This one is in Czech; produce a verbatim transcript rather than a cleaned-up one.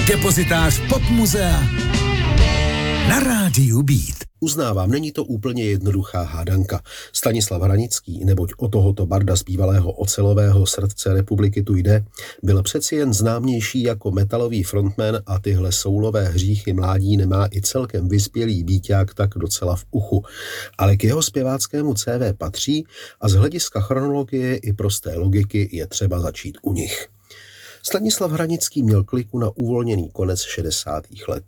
Depozitář Popmuzea na rádiu Beat. Uznávám, není to úplně jednoduchá hádanka. Stanislav Hranický, neboť o tohoto barda z bývalého ocelového srdce republiky tu jde, byl přeci jen známější jako metalový frontman a tyhle soulové hříchy mládí nemá i celkem vyspělý býťák tak docela v uchu. Ale k jeho zpěváckému C V patří a z hlediska chronologie i prosté logiky je třeba začít u nich. Stanislav Hranický měl kliku na uvolněný konec šedesátých let.